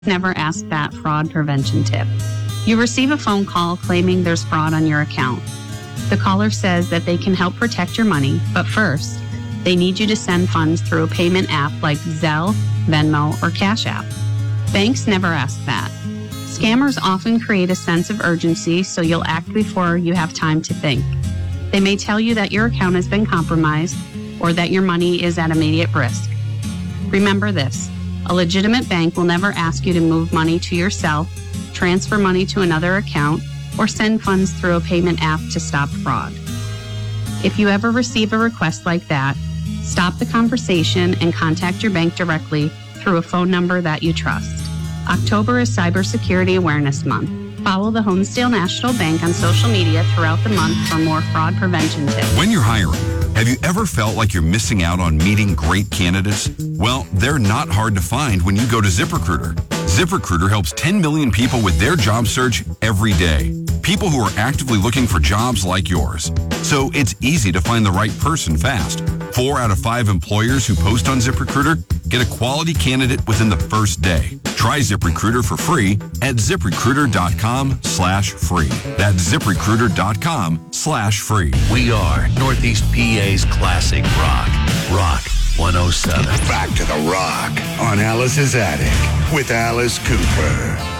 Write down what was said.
Never Ask That fraud prevention tip. You receive a phone call claiming there's fraud on your account. The caller says that they can help protect your money, but first, they need you to send funds through a payment app like Zelle, Venmo, or Cash App. Banks never ask that. Scammers often create a sense of urgency, so you'll act before you have time to think. They may tell you that your account has been compromised or that your money is at immediate risk. Remember this. A legitimate bank will never ask you to move money to yourself, transfer money to another account, or send funds through a payment app to stop fraud. If you ever receive a request like that, stop the conversation and contact your bank directly through a phone number that you trust. October is Cybersecurity Awareness Month. Follow the Honesdale National Bank on social media throughout the month for more fraud prevention tips. When you're hiring, have you ever felt like you're missing out on meeting great candidates? Well, they're not hard to find when you go to ZipRecruiter. ZipRecruiter helps 10 million people with their job search every day. People who are actively looking for jobs like yours. So it's easy to find the right person fast. 4 out of 5 employers who post on ZipRecruiter get a quality candidate within the first day. Try ZipRecruiter for free at ZipRecruiter.com/free. That's ZipRecruiter.com/free. We are Northeast PA's classic rock. Rock 107. Back to the rock on Alice's Attic with Alice Cooper.